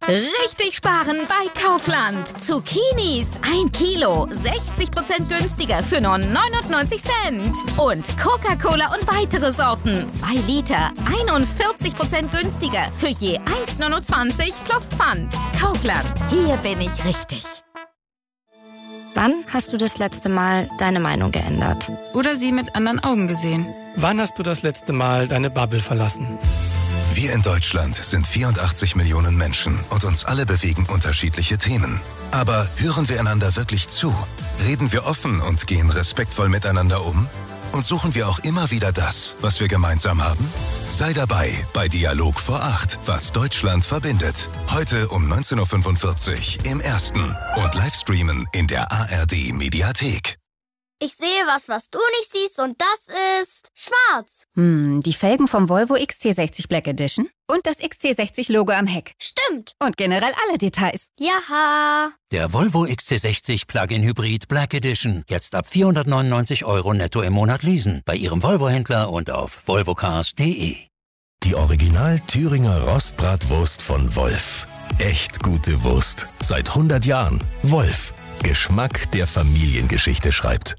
Richtig sparen bei Kaufland. Zucchinis 1 Kilo, 60% günstiger für nur 99 Cent. Und Coca-Cola und weitere Sorten, 2 Liter, 41% günstiger für je 1,29 plus Pfand. Kaufland, hier bin ich richtig. Wann hast du das letzte Mal deine Meinung geändert? Oder sie mit anderen Augen gesehen? Wann hast du das letzte Mal deine Bubble verlassen? Wir in Deutschland sind 84 Millionen Menschen und uns alle bewegen unterschiedliche Themen. Aber hören wir einander wirklich zu? Reden wir offen und gehen respektvoll miteinander um? Und suchen wir auch immer wieder das, was wir gemeinsam haben? Sei dabei bei Dialog vor 8, was Deutschland verbindet. Heute um 19.45 Uhr im Ersten und Livestreamen in der ARD Mediathek. Ich sehe was du nicht siehst und das ist schwarz. Die Felgen vom Volvo XC60 Black Edition und das XC60-Logo am Heck. Stimmt. Und generell alle Details. Jaha. Der Volvo XC60 Plug-in Hybrid Black Edition. Jetzt ab 499 € netto im Monat leasen. Bei Ihrem Volvo-Händler und auf volvocars.de. Die Original Thüringer Rostbratwurst von Wolf. Echt gute Wurst. Seit 100 Jahren. Wolf. Geschmack, der Familiengeschichte schreibt.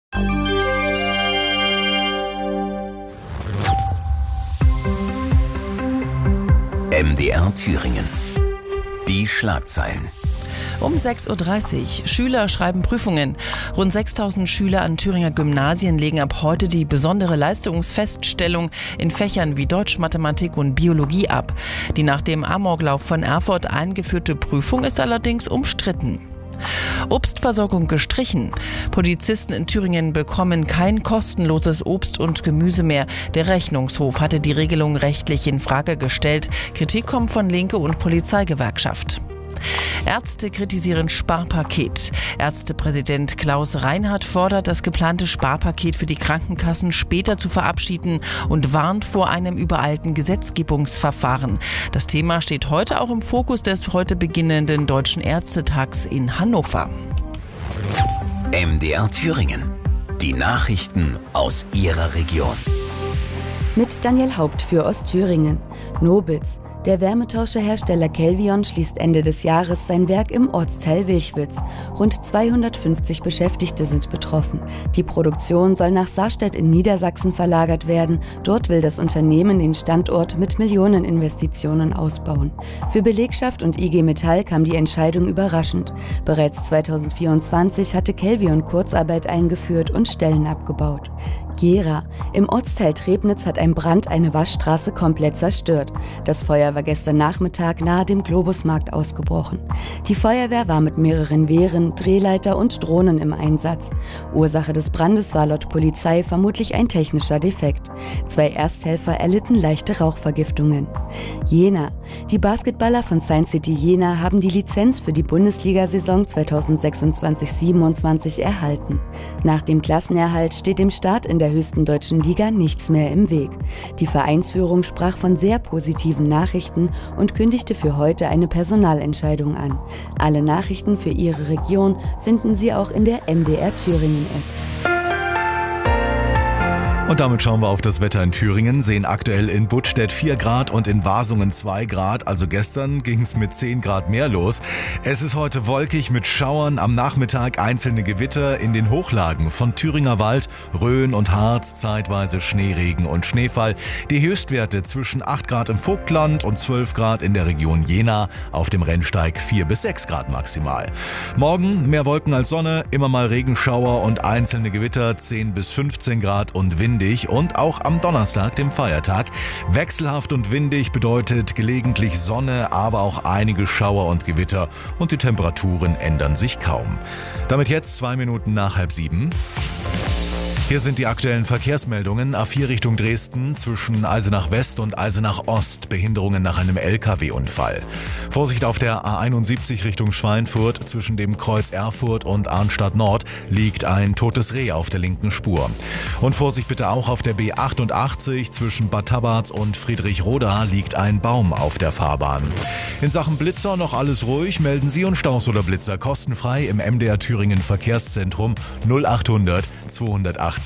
MDR Thüringen. Die Schlagzeilen. Um 6.30 Uhr. Schüler schreiben Prüfungen. Rund 6.000 Schüler an Thüringer Gymnasien legen ab heute die besondere Leistungsfeststellung in Fächern wie Deutsch, Mathematik und Biologie ab. Die nach dem Amoklauf von Erfurt eingeführte Prüfung ist allerdings umstritten. Obstversorgung gestrichen. Polizisten in Thüringen bekommen kein kostenloses Obst und Gemüse mehr. Der Rechnungshof hatte die Regelung rechtlich in Frage gestellt. Kritik kommt von Linke und Polizeigewerkschaft. Ärzte kritisieren Sparpaket. Ärztepräsident Klaus Reinhardt fordert, das geplante Sparpaket für die Krankenkassen später zu verabschieden und warnt vor einem übereilten Gesetzgebungsverfahren. Das Thema steht heute auch im Fokus des heute beginnenden Deutschen Ärztetags in Hannover. MDR Thüringen. Die Nachrichten aus Ihrer Region. Mit Daniel Haupt für Ostthüringen. Nobitz. Der Wärmetauscherhersteller Kelvion schließt Ende des Jahres sein Werk im Ortsteil Wilchwitz. Rund 250 Beschäftigte sind betroffen. Die Produktion soll nach Sarstedt in Niedersachsen verlagert werden. Dort will das Unternehmen den Standort mit Millioneninvestitionen ausbauen. Für Belegschaft und IG Metall kam die Entscheidung überraschend. Bereits 2024 hatte Kelvion Kurzarbeit eingeführt und Stellen abgebaut. Gera. Im Ortsteil Trebnitz hat ein Brand eine Waschstraße komplett zerstört. Das Feuer war gestern Nachmittag nahe dem Globusmarkt ausgebrochen. Die Feuerwehr war mit mehreren Wehren, Drehleiter und Drohnen im Einsatz. Ursache des Brandes war laut Polizei vermutlich ein technischer Defekt. 2 Ersthelfer erlitten leichte Rauchvergiftungen. Jena. Die Basketballer von Science City Jena haben die Lizenz für die Bundesliga-Saison 2026/27 erhalten. Nach dem Klassenerhalt steht dem Start in der höchsten deutschen Liga nichts mehr im Weg. Die Vereinsführung sprach von sehr positiven Nachrichten und kündigte für heute eine Personalentscheidung an. Alle Nachrichten für Ihre Region finden Sie auch in der MDR Thüringen-App. Und damit schauen wir auf das Wetter in Thüringen, sehen aktuell in Buttstedt 4 Grad und in Wasungen 2 Grad. Also gestern ging es mit 10 Grad mehr los. Es ist heute wolkig mit Schauern, am Nachmittag einzelne Gewitter in den Hochlagen von Thüringer Wald, Rhön und Harz, zeitweise Schneeregen und Schneefall. Die Höchstwerte zwischen 8 Grad im Vogtland und 12 Grad in der Region Jena, auf dem Rennsteig 4 bis 6 Grad maximal. Morgen mehr Wolken als Sonne, immer mal Regenschauer und einzelne Gewitter, 10 bis 15 Grad und windig. Und auch am Donnerstag, dem Feiertag, wechselhaft und windig bedeutet gelegentlich Sonne, aber auch einige Schauer und Gewitter und die Temperaturen ändern sich kaum. Damit jetzt 2 Minuten nach 6:30. Hier sind die aktuellen Verkehrsmeldungen. A4 Richtung Dresden zwischen Eisenach West und Eisenach Ost. Behinderungen nach einem LKW-Unfall. Vorsicht auf der A71 Richtung Schweinfurt. Zwischen dem Kreuz Erfurt und Arnstadt Nord liegt ein totes Reh auf der linken Spur. Und Vorsicht bitte auch auf der B88 zwischen Bad Tabarz und Friedrichroda liegt ein Baum auf der Fahrbahn. In Sachen Blitzer noch alles ruhig. Melden Sie und Staus oder Blitzer kostenfrei im MDR Thüringen Verkehrszentrum 0800 218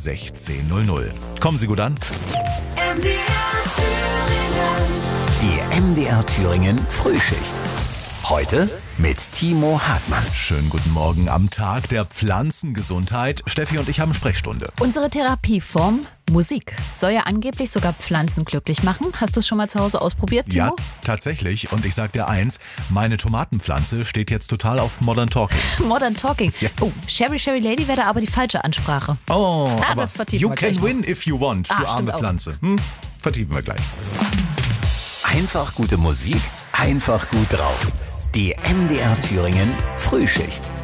1600. Kommen Sie gut an. MDR Thüringen. Die MDR Thüringen Frühschicht. Heute mit Timo Hartmann. Schönen guten Morgen am Tag der Pflanzengesundheit. Steffi und ich haben Sprechstunde. Unsere Therapieform Musik soll ja angeblich sogar Pflanzen glücklich machen. Hast du es schon mal zu Hause ausprobiert, Timo? Ja, tatsächlich. Und ich sag dir eins, meine Tomatenpflanze steht jetzt total auf Modern Talking. Modern Talking? Ja. Oh, Sherry Lady wäre da aber die falsche Ansprache. Oh, aber das vertiefen you can win if you want, du arme Pflanze. Vertiefen wir gleich. Einfach gute Musik, einfach gut drauf. Die MDR Thüringen Frühschicht.